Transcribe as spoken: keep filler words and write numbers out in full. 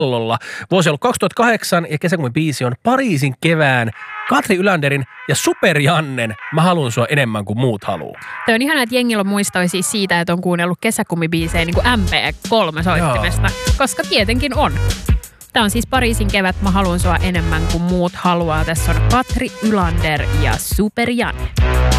pallolla. Vuosi on ollut kaksituhattakahdeksan ja kesäkumibiisi on Pariisin kevään Katri Ylanderin ja Super Jannen Mä haluun sua enemmän kuin muut haluu. Tämä on ihana, että jengillä muistoi siis siitä, että on kuunnellut kesäkumibiisejä niin kuin M P kolme soittimesta, Joo. koska tietenkin on. Tämä on siis Pariisin kevät Mä haluun sua enemmän kuin muut haluaa. Tässä on Katri Ylander ja Super Janne.